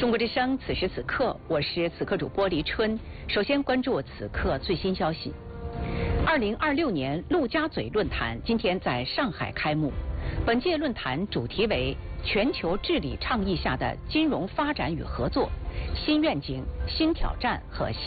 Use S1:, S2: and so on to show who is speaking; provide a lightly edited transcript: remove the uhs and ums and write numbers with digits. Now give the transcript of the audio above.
S1: 中国之声，此时此刻，我是此刻主播黎春。首先关注此刻最新消息。2026年陆家嘴论坛今天在上海开幕。本届论坛主题为全球治理倡议下的金融发展与合作、新愿景、新挑战和新